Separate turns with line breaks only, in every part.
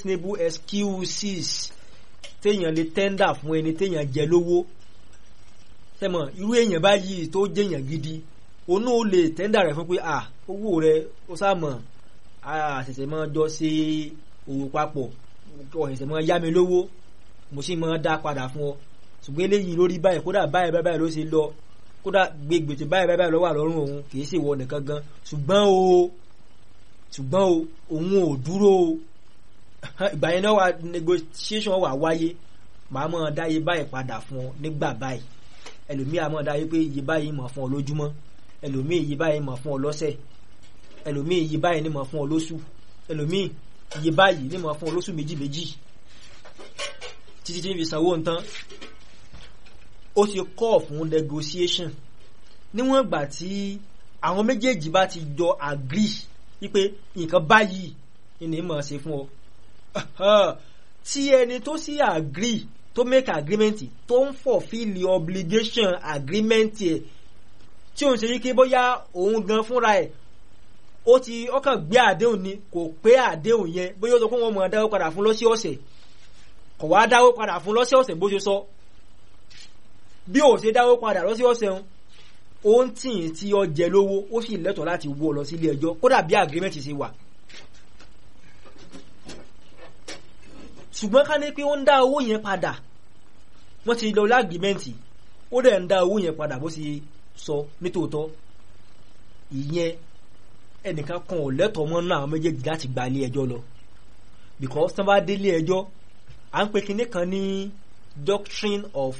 reasonable excuses téèyàn lè tender fún ẹni téèyàn jẹ lówó tẹ́mọ̀ irú èèyàn báyìí tó jẹ́yàn gidi onú ó lè tender rẹ̀ fún pé owó rẹ̀ ó sáàmọ̀ àṣẹ̀ṣẹ̀ máa jọ ṣe òwò papọ̀ ọ̀ṣẹ̀ṣẹ̀ máa yá mi lówó mo sì máa dá padà fún ọ ṣùgbọ́n eléyìí lórí báyìí kódà báyìí ló ṣe lọ kódà gbègbètè báyìí ló wà lọ́rùn òun kì í ṣe ìwọ nìkan gan ṣùgbọ́n o òun ò dúró o ìgbà yẹn náà wà negotiation wà wáyé màá mọ̀ dá iye báyìí padà fún ọ nígbà báyìí ẹlòmíì àmọ́ dá iye pé iye báyìí mọ̀ fún ọ lójúmọ́ ẹlòmíì iye báyìí mọ̀ fún ọ lọ́sẹ̀ ẹlòmíì iye báyìí ní mọ̀ fún ọ lóṣù ẹlòmíì iye báyìí ní mọ̀ fún ọ lóṣù méjì títí tí ń fi sanwó nǹkan ó ti call fún negotiation níwọ̀n ìgbà tí àwọn méjèèjì bá ti jọ agree wípé nǹkan báyìí ni mọ̀ ṣe fún ọ tí ẹni tó sì agree tó make agreement tó ń fulfill the obligation agreement ẹ̀ tí òun ṣe yí pé bóyá òun gan fúnra ẹ̀ ó ti ọkàn gbé àdéhùn ni kò pé àdéhùn yẹn bóyá ó sọ pé wọ́n mọ̀ dáwó padà fún lọ́sọ̀ọ̀sẹ̀ kò wá dáwó padà fún lọ́sọ̀ọ̀sẹ̀ bó ṣe sọ bí ó ṣe dáwó padà lọ́sọ̀ọ̀sẹ̀ ó ń tì tí ó jẹ lówó ó sì lẹ́tọ̀ọ́ láti wọ́ lọ sí ilé ẹjọ́ kódà bí agreement ṣe wà ṣùgbọ́n ká ní pé ó ń dá owó yẹn padà wọ́n ti lọ lágrímẹ́ǹtì ó dẹ̀ ń dá owó yẹn padà bó ṣe sọ nítòótọ́ ìyẹn ẹnìkan kan ò lẹ́tọ̀ọ́ mọ́ náà àwọn méjèèjì láti gba ilé ẹjọ́ lọ because tí wọ́n bá dé ilé ẹjọ́ à ń pe kinní kan ní doctrine of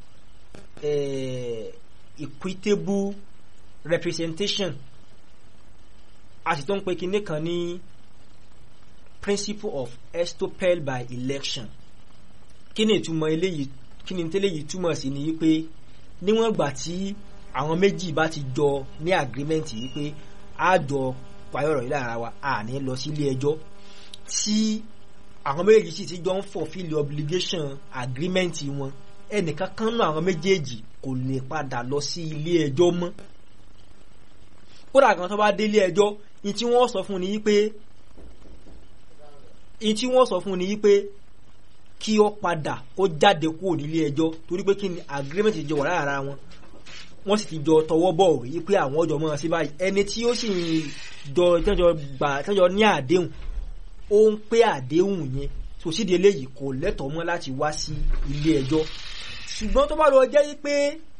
equitable representation a sì tó ń pe kinní kan ní principle of estoppel by election kí ni ìtumọ̀ eléyìí kí ni tẹ́lẹ̀ yìí túmọ̀ sí ni wípé níwọ̀n gbà tí àwọn méjì bá ti jọ ní agreement yìí pé a jọ payọ̀rọ̀ yìí lára wa a ní lọ sí ilé ẹjọ́ tí àwọn méjèèjì sì ti jọ ń fulfill obligation agreement wọn ẹnìkan kan náà àwọn méjèèjì kò lè padà lọ sí ilé ẹjọ́ mọ́ kódà kan tó bá dé ilé ẹjọ́ ní tí wọ́n sọ fún ni wípé kí ó padà ó jáde kúrò nílé ẹjọ́ torí pé kí ni agreement ti jọ wà lára wọn wọ́n sì ti jọ tọwọ́ bọ̀ wí pé àwọn ọjọ́ mọ́ sí báyìí ẹni tí ó sì jọ tẹ́jọ ní àdéhùn ó ń pé àdéhùn yẹn tó sídìí eléyìí kò lẹ́tọ̀ọ́ mọ́ láti wá sí ilé ẹjọ́ ṣùgbọ́n tó bá lọ jẹ́ wípé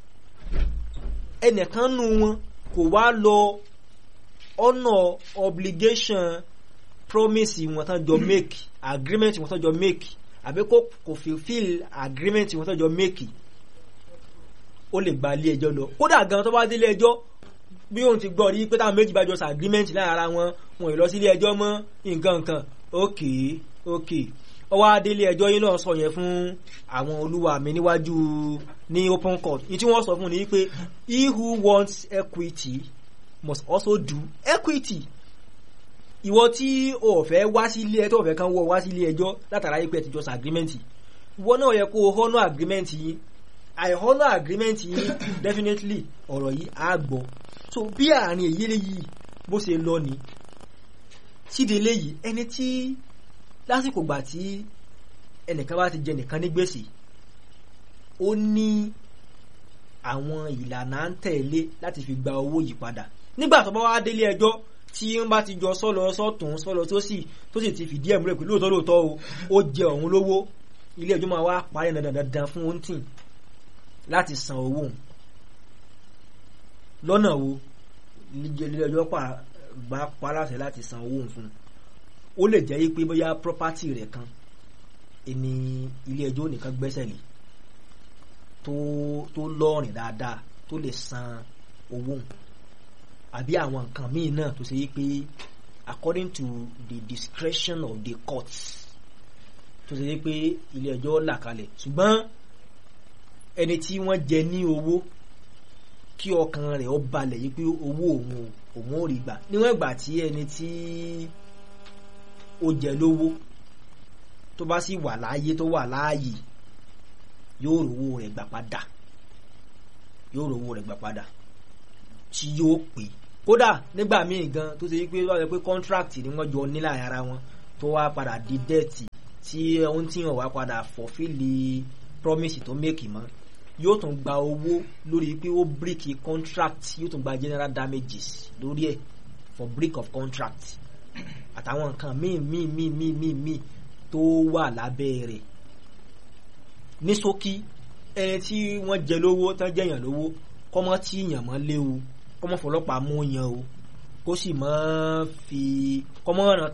ẹnìkan nù wọn kò wá lọ ọ̀nà obligation promise wọn tán jọ make agreement wọn tán jọ make àbí kò fulfill agreement wọn tán jọ make ó lè gba ilé ẹjọ́ lọ kódà gan tó bá dé ilé ẹjọ́ bí òun ti gbọ́ rí pé táwọn méjì bá jọ sa agreement lára wọn wọn ì lọ sí ilé ẹjọ́ mọ́ nǹkan okay ó wá dé ilé ẹjọ́ yìí náà sọ yẹn fún àwọn olúwa mi níwájú ní open court ní tí wọ́n sọ fún ni pé he who wants equity must also do equity ìwọ tí o fẹ́ wá sí ilé ẹjọ́ o fẹ́ kan wọ́ wá sí ilé ẹjọ́ látara yìí pé ẹ ti jọ sa agreement ìwọ náà yẹ kó o honour agreement yìí I honour agreement yìí definitely ọ̀rọ̀ yìí á gbọ́ so bí àárín èyí léyìí bó ṣe lọ ni síde léyìí ẹni tí lásìkò gbà tí ẹnìkan bá ti jẹ nìkan ní gbèsè ó ní àwọn ìlànà ń tẹ̀lé láti fi gba owó yìí padà nígbà tó bá wá délé ẹjọ́ tí wọ́n bá ti jọ sọ́lọ sọ́tún sọ́lọ tó sì ti fìdí ẹ̀ múlẹ̀ pé lóòótọ́ o ó jẹ òun lówó ilé ẹjọ́ máa wá parí dandan fún oúntì láti san owó lọ́nà wo ilé ẹjọ́ bá paláṣẹ láti san owó fún ó lè jẹ́ pé bóyá property rẹ̀ kan ẹni ilé ẹjọ́ nìkan gbẹ́sẹ̀ lé tó lọ́rìn dáadáa tó lè san owó àbí àwọn nǹkan míì náà tó ṣe pé according to the discretion of the courts tó ṣe pé ilé ẹjọ́ là kalẹ̀ ṣùgbọ́n ẹni tí wọ́n jẹ ní owó kí ọkàn rẹ̀ ó balẹ̀ yìí pé owó òun ò rí gbà níwọ̀n ìgbà tí ẹni tí ó jẹ lówó tó bá sì wà láàyè tó wà láàyè yóò rówó rẹ̀ gbà padà tí yóò pè kódà nígbà míì gan tó ṣe pé wọ́n sọ pé contract ni wọ́n jọ ní láàrin ara wọn tó wá padà di dẹ́ẹ̀tì tí ohun tí wọ́n wá padà fulfill promise tó make mọ́ yóò tún gba owó lórí pé ó break contract, yóò tún gba general damages lórí ẹ̀ for break of contract àtàwọn nǹkan míì tó wà lábẹ́ rẹ̀. Ní ṣókí, ẹni tí wọ́n jẹ lówó tán jẹyàn lówó kọ́mọ́ tí yàn mọ́ léwu, kọ́mọ́ fọlọ́pàá mú yàn o, kó sì mọ́ fi kọ́mọ́ ràn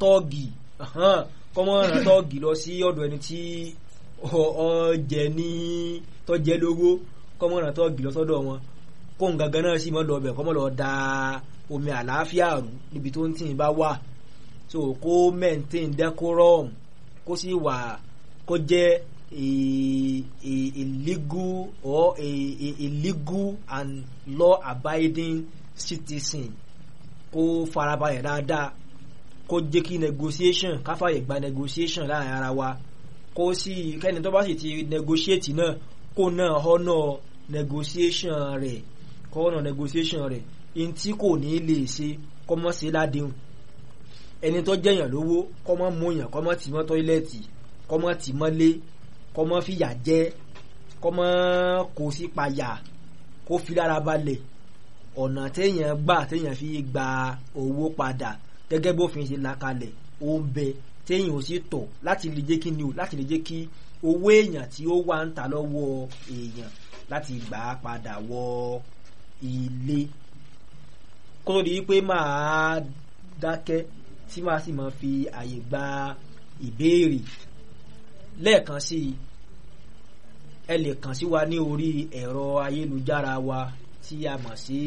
tọ́ọ̀gì lọ sí ọ̀dọ̀ ẹni tí ọjẹ́ ní tọ́jẹ́ lówó, kọ́mọ́ ràn tọ́ọ̀gì lọ sọ́dọ̀ wọn, kó ń gangan náà sì mọ́ lọ bẹ̀ kọ́mọ́ lọ da omi àlàáfíà rú níbi tó ń tì bá wà. So kó maintain decorum, kó sì wà kó jẹ́ a legal or a legal and law abiding citizen, kó farabalẹ̀ dáadáa, kó jẹ́ kí negotiation káfàyè gba negotiation láàrin ara wa, kó sì kẹ́ni tó bá sì ti negotiate náà kó náà honour negotiation rẹ̀, kó honour negotiation rẹ̀. In tí kò ní lè ṣe kó mọ́ ṣe ládéhùn. Ẹni tó jẹyàn lówó kó mọ́ mú yàn, kó mọ́ tì mọ́ tọ́ílẹ̀tì, kó mọ́ tì mọ́lé, kó mọ́ fìyà jẹ, kó mọ́ kó sí payà, kó fi lára balẹ̀. Ọ̀nà téèyàn fi gba owó padà gẹ́gẹ́ bófin ṣe là kalẹ̀ ó ń bẹ téèyàn ò sì tọ̀ láti lè jẹ́ kí ni o, láti lè jẹ́ kí owó èèyàn tí ó wà ń ta lọ́wọ́ èèyàn láti gbà á padà wọ ilé. Kó tó di pé máa dákẹ́ tí máa sì máa fi àyè gba ìbéèrè lẹ́ẹ̀kan sí i, ẹ lè kàn sí wa ní orí ẹ̀rọ ayélujára wa tí a mọ̀ sí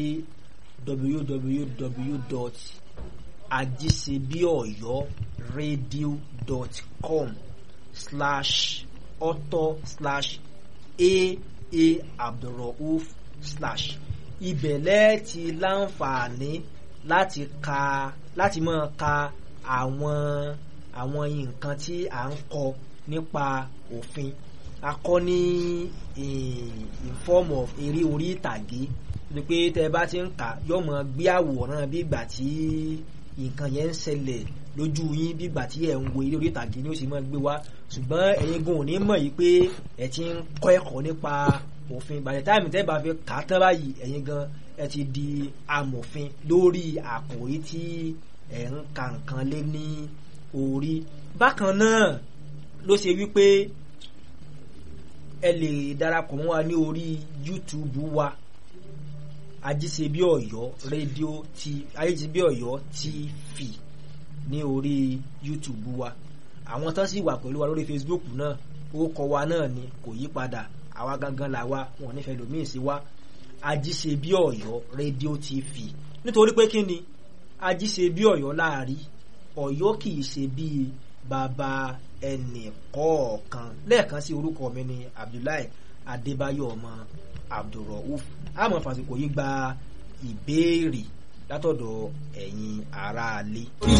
www.ajisebiooyo.com/author/aa-abdulrauf/ ibẹ̀ lẹ́ẹ̀ ti láǹfààní láti máa ka àwọn nǹkan tí à ń kọ nípa òfin. A kọ́ ní in form of eré orí ìtàgé, ní pé tẹ́ bá ti ń kà yóò mọ gbé àwòrán bí ìgbà tí nǹkan yẹn ń ṣẹlẹ̀ lójú yín, bí ìgbà tí ẹ̀ ń wo eré orí ìtàgé ni ó sì máa gbé wá. Ṣùgbọ́n ẹ̀yin gan ò ní mọ̀ yìí pé ẹ̀ ti ń kọ́ ẹ̀kọ́ nípa òfin. By the time tẹ́ bá fi kà á tán báyìí, ẹ̀yin gan ẹ ti di amòfin lórí àkòrí tí ẹ̀ ń ka nǹkan lé ní orí. Bákan náà ló ṣe wípé ẹ lè darapọ̀ mọ́ wa ní orí YouTube wa, Ajíṣebí Ọ̀yọ́ rédíò ti Ajíṣebí Ọ̀yọ́ TV ní orí YouTube wa. Àwọn tán sì wà pẹ̀lú wa lórí Facebook náà, orúkọ wa náà ni kò yí padà, àwa gangan là wa, wọn nífẹ̀ẹ́ lòmíì sí wa, Ajíṣebí Ọ̀yọ́ rédíò TV. Nítorí pé kí ni Ajíṣebí Ọ̀yọ́ láàrí, Ọ̀yọ́ kì í ṣe bí bàbá ẹnì kọ̀ọ̀kan. Lẹ́ẹ̀kan sí, orúkọ mi ni Abdullahi Adébáyọ̀ ọmọ Abdulrauf. A máa fàsìkò yìí gba ìbéèrè látọ̀dọ̀ ẹ̀yin aráalé.